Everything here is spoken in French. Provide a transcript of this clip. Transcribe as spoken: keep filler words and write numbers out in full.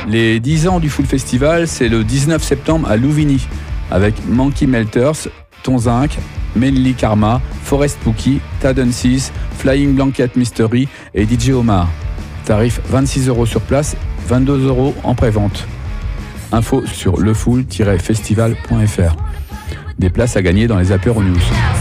Les dix ans du Full Festival, c'est le dix-neuf septembre à Louvigny, avec Monkey Melters, Tonzinc, Mainly Karma, Forest Pookie, Tadensis, Flying Blanket Mystery et D J Omar. Tarif vingt-six euros sur place, vingt-deux euros en pré-vente. Info sur lefull tiret festival point f r. Des places à gagner dans les Apéro News.